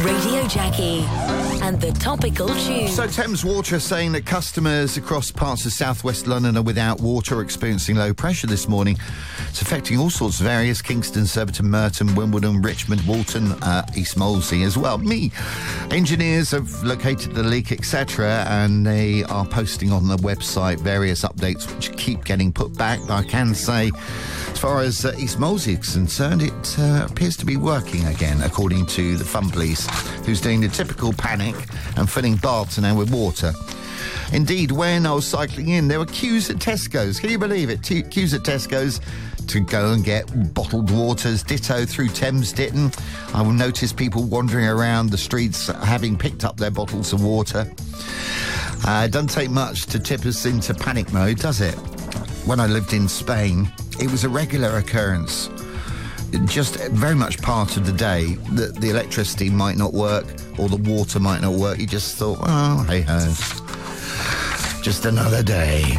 Radio Jackie and the topical tune. So Thames Water saying that customers across parts of southwest London are without water or experiencing low pressure this morning. It's affecting all sorts of areas: Kingston, Surbiton, Merton, Wimbledon, Richmond, Walton, East Molesey as well. Engineers have located the leak, etc., and they are posting on the website various updates which keep getting put back. I can say, as far as East Molesey is concerned, it appears to be working again, according to the Fun Police, who's doing the typical panic and filling baths now with water. Indeed, when I was cycling in, there were queues at Tesco's. Can you believe it? Queues at Tesco's to go and get bottled waters. Ditto through Thames Ditton. I will notice people wandering around the streets having picked up their bottles of water. It doesn't take much to tip us into panic mode, does it? When I lived in Spain, it was a regular occurrence. Just very much part of the day that the electricity might not work or the water might not work. You just thought, oh, hey-ho, just another day.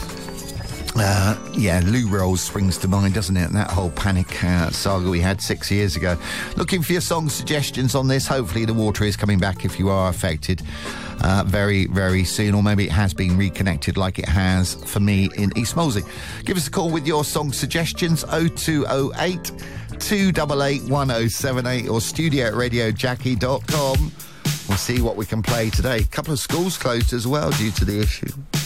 Loo Rolls springs to mind, doesn't it? That whole panic saga we had 6 years ago. Looking for your song suggestions on this. Hopefully the water is coming back if you are affected very, very soon, or maybe it has been reconnected like it has for me in East Molesey. Give us a call with your song suggestions, 0208 288 1078 or studio@radiojackie.com. We'll see what we can play today. A couple of schools closed as well due to the issue.